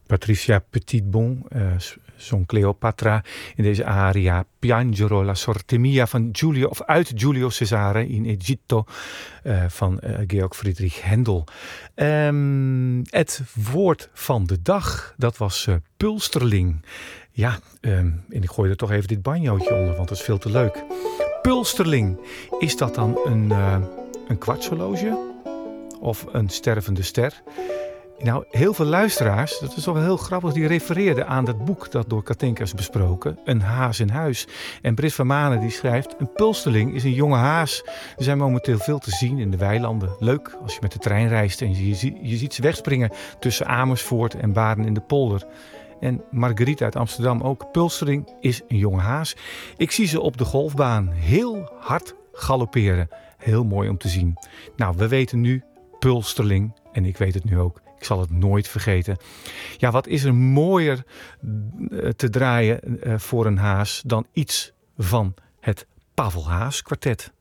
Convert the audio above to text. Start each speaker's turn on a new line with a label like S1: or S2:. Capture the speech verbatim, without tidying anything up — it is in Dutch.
S1: Patricia Petitbon uh, zong Cleopatra in deze aria Piangero la sorte mia van Giulio, of uit Giulio Cesare in Egitto uh, van uh, Georg Friedrich Händel. Um, het woord van de dag, dat was uh, pulsterling. Ja, um, en ik gooi er toch even dit banjootje onder, want dat is veel te leuk. Pulsterling, is dat dan een, uh, een kwartshorloge of een stervende ster? Nou, heel veel luisteraars, dat is toch wel heel grappig, die refereerden aan dat boek dat door Katinka is besproken, Een haas in huis. En Brit van Manen die schrijft, een pulsterling is een jonge haas. Er zijn momenteel veel te zien in de weilanden. Leuk als je met de trein reist en je, je ziet ze wegspringen tussen Amersfoort en Baren in de Polder. En Marguerite uit Amsterdam ook. Pulsterling is een jonge haas. Ik zie ze op de golfbaan heel hard galopperen. Heel mooi om te zien. Nou, we weten nu pulsterling en ik weet het nu ook. Ik zal het nooit vergeten. Ja, wat is er mooier te draaien voor een haas dan iets van het Pavel Haas kwartet?